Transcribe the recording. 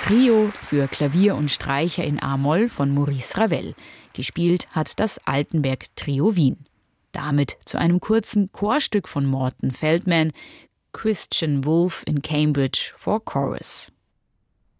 Rio für Klavier und Streicher in a-Moll von Maurice Ravel. Gespielt hat das Altenberg Trio Wien. Damit zu einem kurzen Chorstück von Morton Feldman, Christian Wolff in Cambridge for Chorus.